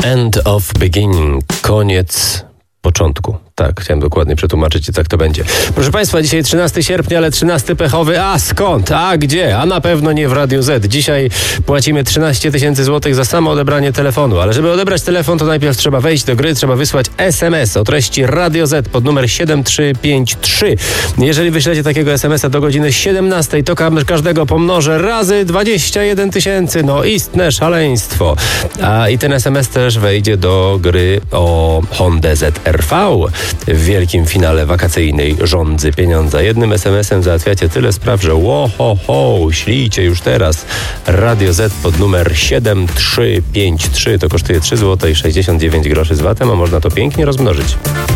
End of beginning. Koniec początku. Tak, chciałem dokładnie przetłumaczyć i tak to będzie. Proszę Państwa, dzisiaj 13 sierpnia, ale 13 pechowy. A skąd? A gdzie? A na pewno nie w Radiu Z. Dzisiaj płacimy 13 000 złotych za samo odebranie telefonu. Ale żeby odebrać telefon, to najpierw trzeba wejść do gry, trzeba wysłać SMS o treści Radio Z pod numer 7353. Jeżeli wyślecie takiego SMS-a do godziny 17, to każdego pomnożę razy 21 000. No istne szaleństwo. I ten SMS też wejdzie do gry o Hondę ZR-V. W wielkim finale wakacyjnej rządzy pieniądza. Jednym SMS-em załatwiacie tyle spraw, że ślijcie już teraz. Radio Z pod numer 7353. To kosztuje 3,69 zł z VAT-em, a można to pięknie rozmnożyć.